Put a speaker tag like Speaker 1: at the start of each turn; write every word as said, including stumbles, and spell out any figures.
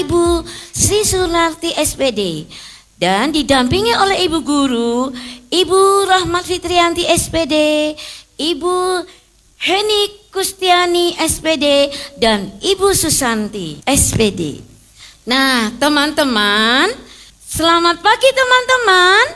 Speaker 1: Ibu Sri Sunarti S P D dan didampingi oleh Ibu Guru, Ibu Rahmat Fitrianti S P D, Ibu Heni Kustiani S P D, dan Ibu Susanti S P D. Nah, teman-teman, selamat pagi teman-teman.